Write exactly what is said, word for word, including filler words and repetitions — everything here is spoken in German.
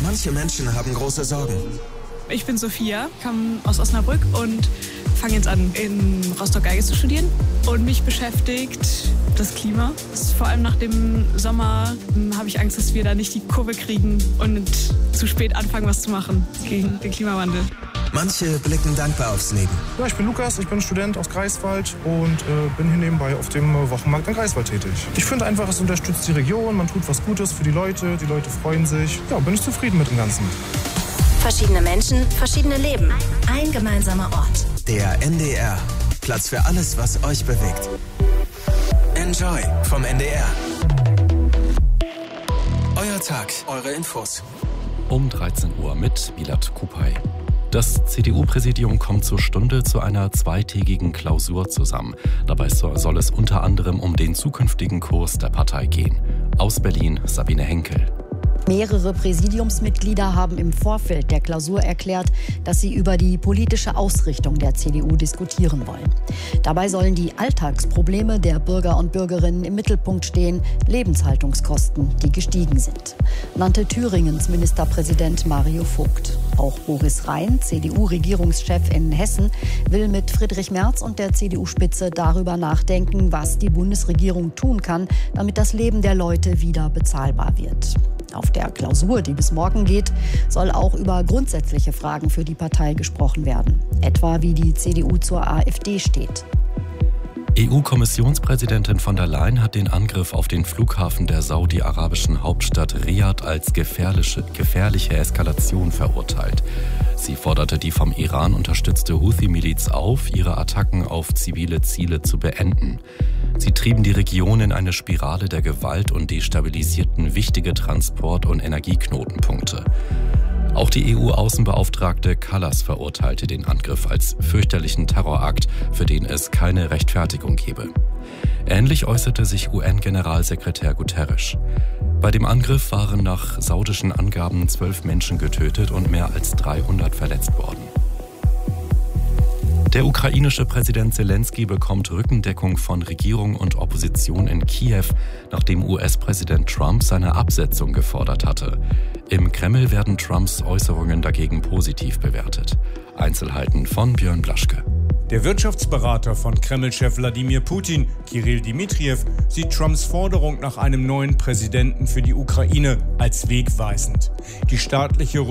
Manche Menschen haben große Sorgen. Ich bin Sophia, komme aus Osnabrück und fange jetzt an, in Rostock-Geige zu studieren. Und mich beschäftigt das Klima. Vor allem nach dem Sommer habe ich Angst, dass wir da nicht die Kurve kriegen und zu spät anfangen, was zu machen gegen den Klimawandel. Manche blicken dankbar aufs Leben. Ja, ich bin Lukas, ich bin Student aus Greifswald und äh, bin hier nebenbei auf dem Wochenmarkt in Greifswald tätig. Ich finde einfach, es unterstützt die Region, man tut was Gutes für die Leute, die Leute freuen sich. Ja, bin ich zufrieden mit dem Ganzen. Verschiedene Menschen, verschiedene Leben. Ein gemeinsamer Ort. Der N D R. Platz für alles, was euch bewegt. Enjoy vom N D R. Euer Tag, eure Infos. Um dreizehn Uhr mit Milat Kupay. Das C D U-Präsidium kommt zur Stunde zu einer zweitägigen Klausur zusammen. Dabei soll es unter anderem um den zukünftigen Kurs der Partei gehen. Aus Berlin Sabine Henkel. Mehrere Präsidiumsmitglieder haben im Vorfeld der Klausur erklärt, dass sie über die politische Ausrichtung der C D U diskutieren wollen. Dabei sollen die Alltagsprobleme der Bürger und Bürgerinnen im Mittelpunkt stehen, Lebenshaltungskosten, die gestiegen sind, nannte Thüringens Ministerpräsident Mario Vogt. Auch Boris Rhein, C D U-Regierungschef in Hessen, will mit Friedrich Merz und der C D U-Spitze darüber nachdenken, was die Bundesregierung tun kann, damit das Leben der Leute wieder bezahlbar wird. Auf der Klausur, die bis morgen geht, soll auch über grundsätzliche Fragen für die Partei gesprochen werden. Etwa wie die C D U zur AfD steht. E U-Kommissionspräsidentin von der Leyen hat den Angriff auf den Flughafen der saudi-arabischen Hauptstadt Riad als gefährliche, gefährliche Eskalation verurteilt. Sie forderte die vom Iran unterstützte Houthi-Miliz auf, ihre Attacken auf zivile Ziele zu beenden. Sie trieben die Region in eine Spirale der Gewalt und destabilisierten wichtige Transport- und Energieknotenpunkte. Auch die E U-Außenbeauftragte Kallas verurteilte den Angriff als fürchterlichen Terrorakt, für den es keine Rechtfertigung gebe. Ähnlich äußerte sich U N-Generalsekretär Guterres. Bei dem Angriff waren nach saudischen Angaben zwölf Menschen getötet und mehr als dreihundert verletzt worden. Der ukrainische Präsident Selenskyj bekommt Rückendeckung von Regierung und Opposition in Kiew, nachdem U S-Präsident Trump seine Absetzung gefordert hatte. Im Kreml werden Trumps Äußerungen dagegen positiv bewertet. Einzelheiten von Björn Blaschke. Der Wirtschaftsberater von Kreml-Chef Wladimir Putin, Kirill Dmitriev, sieht Trumps Forderung nach einem neuen Präsidenten für die Ukraine als wegweisend. Die staatliche